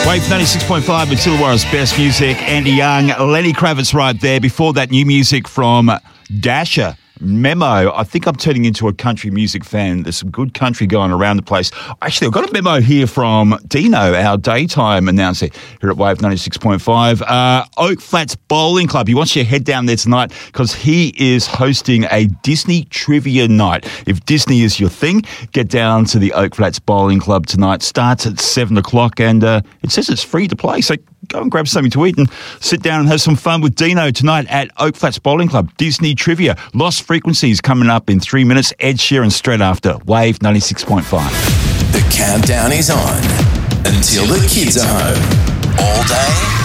Wave 96.5 with Illawarra's best music. Andy Young, Lenny Kravitz right there. Before that, new music from Dasher. Memo. I think I'm turning into a country music fan. There's some good country going around the place. Actually, I've got a memo here from Dino, our daytime announcer here at Wave 96.5. Oak Flats Bowling Club. He wants you to head down there tonight because he is hosting a Disney trivia night. If Disney is your thing, get down to the Oak Flats Bowling Club tonight. Starts at 7 o'clock and it says it's free to play. So go and grab something to eat and sit down and have some fun with Dino tonight at Oak Flats Bowling Club. Disney trivia. Lost Frequencies coming up in 3 minutes. Ed Sheeran straight after. Wave 96.5. The countdown is on until the kids are home. All day